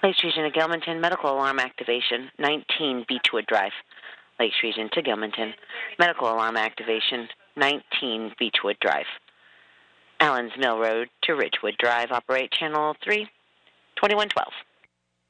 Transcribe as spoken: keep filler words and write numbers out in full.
Lakes Region to Gilmanton, medical alarm activation, nineteen Beechwood Drive. Lakes Region to Gilmanton, medical alarm activation, nineteen Beechwood Drive. Allens Mill Road to Ridgewood Drive, operate channel three, twenty-one twelve.